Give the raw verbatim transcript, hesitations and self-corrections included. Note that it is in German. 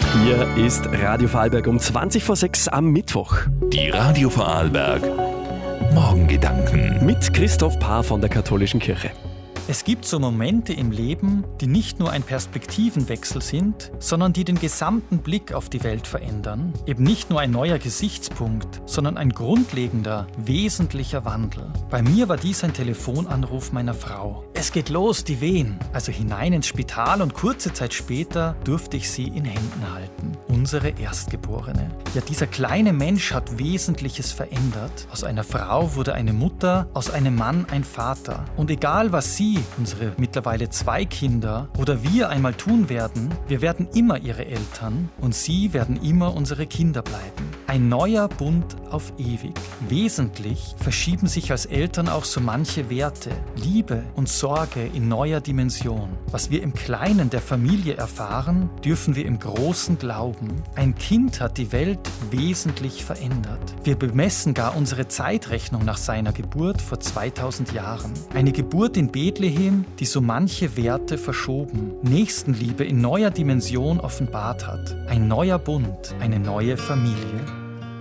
Hier ist Radio Vorarlberg um zwanzig vor sechs am Mittwoch. Die Radio Vorarlberg Morgengedanken Mit Christoph Paar von der Katholischen Kirche. Es gibt so Momente im Leben, die nicht nur ein Perspektivenwechsel sind, sondern die den gesamten Blick auf die Welt verändern. Eben nicht nur ein neuer Gesichtspunkt, sondern ein grundlegender, wesentlicher Wandel. Bei mir war dies ein Telefonanruf meiner Frau. Es geht los, die Wehen. Also hinein ins Spital und kurze Zeit später durfte ich sie in Händen halten. Unsere Erstgeborene. Ja, dieser kleine Mensch hat Wesentliches verändert. Aus einer Frau wurde eine Mutter, aus einem Mann ein Vater. Und egal was sie, unsere mittlerweile zwei Kinder, oder wir einmal tun werden, wir werden immer ihre Eltern und sie werden immer unsere Kinder bleiben. Ein neuer Bund auf ewig. Wesentlich verschieben sich als Eltern auch so manche Werte. Liebe und Sorge in neuer Dimension. Was wir im Kleinen der Familie erfahren, dürfen wir im Großen glauben. Ein Kind hat die Welt wesentlich verändert. Wir bemessen gar unsere Zeitrechnung nach seiner Geburt vor zweitausend Jahren. Eine Geburt in Bethlehem, die so manche Werte verschoben, Nächstenliebe in neuer Dimension offenbart hat. Ein neuer Bund, eine neue Familie.